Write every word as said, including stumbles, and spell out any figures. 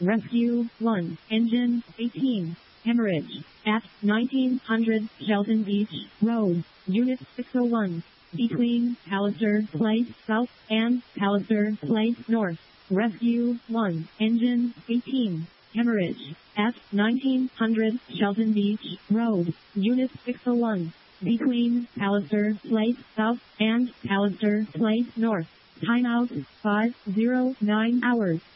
Rescue one, engine eighteen, hemorrhage, at nineteen hundred Shelton Beach Road, Unit six oh one, between Palliser Place South and Palliser Place North. Rescue one, engine eighteen, hemorrhage, at nineteen hundred Shelton Beach Road, Unit six oh one, between Palliser Place South and Palliser Place North. Timeout five oh nine hours.